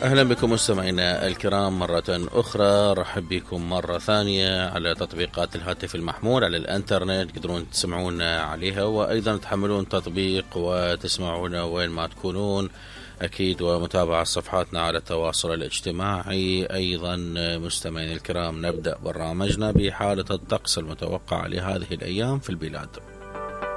أهلا بكم مستمعينا الكرام مرة أخرى. رحب بكم مرة ثانية على تطبيقات الهاتف المحمول على الانترنت، تقدرون تسمعونا عليها، وأيضا تحملون تطبيق وتسمعونا وين ما تكونون أكيد، ومتابعة صفحاتنا على التواصل الاجتماعي. أيضا مستمعينا الكرام، نبدأ برنامجنا بحالة الطقس المتوقعة لهذه الأيام في البلاد.